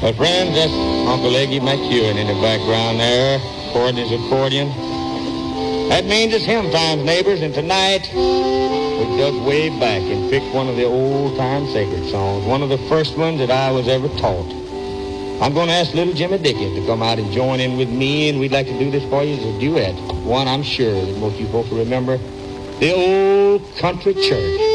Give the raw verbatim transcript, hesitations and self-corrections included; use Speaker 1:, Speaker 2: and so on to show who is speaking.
Speaker 1: Well, friends, that's Uncle Eggy McEwen in the background there, recording his accordion. That means it's hymn times, neighbors, and tonight we dug way back and picked one of the old-time sacred songs, one of the first ones that I was ever taught. I'm going to ask little Jimmy Dickens to come out and join in with me, and we'd like to do this for you as a duet. One I'm sure that most of you folks will remember, The Old Country Church.